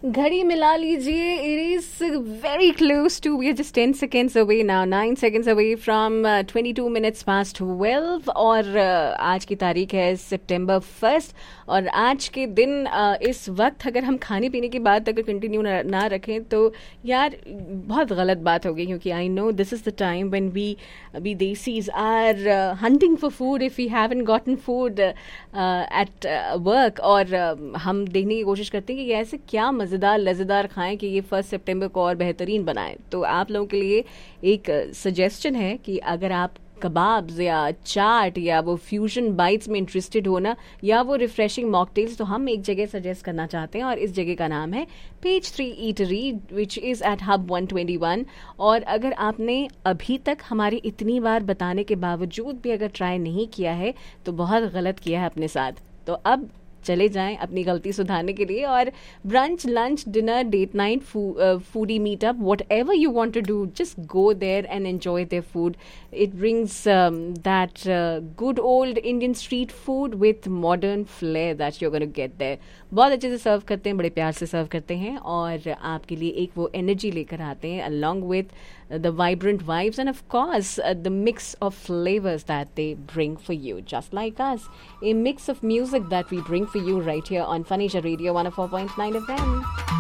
घड़ी मिला लीजिए. It is very close to, we are just 10 seconds away now, 9 seconds away from 22 minutes past 12. और आज की तारीख है सितंबर 1 और आज के दिन इस वक्त अगर हम खाने पीने की बात अगर कंटिन्यू ना रखें तो यार बहुत गलत बात होगी, क्योंकि I know this is the time when we desis are hunting for food if we haven't gotten food at work. और हम देखने की कोशिश करते हैं कि ऐसे क्या मज़ेदार लज़ेदार खाएं कि ये 1 सितंबर को और बेहतरीन बनाएं. तो आप लोगों के लिए एक सजेशन है कि अगर आप कबाब्स या चाट या वो फ्यूजन बाइट्स में इंटरेस्टेड हो ना, या वो रिफ्रेशिंग मॉकटेल्स, तो हम एक जगह सजेस्ट करना चाहते हैं और इस जगह का नाम है page 3 eatery which is eight hub 121. और अगर आपने अभी तक हमारी इतनी बार बताने के बावजूद भी अगर ट्राई नहीं किया है तो बहुत गलत किया है अपने साथ. तो अब चले जाएं अपनी गलती सुधारने के लिए और brunch, lunch, dinner, date night, foodie meetup, what ever you want to do, just go there and enjoy their food. It brings that good old Indian street food with modern flare that you are gonna get there. बहुत अच्छे से सर्व करते हैं, बड़े प्यार से सर्व करते हैं और आपके लिए एक वो एनर्जी लेकर आते हैं along with the vibrant vibes and of course the mix of flavors that they bring for you, just like us, a mix of music that we bring for you right here on Phanisha Radio 104.9 FM.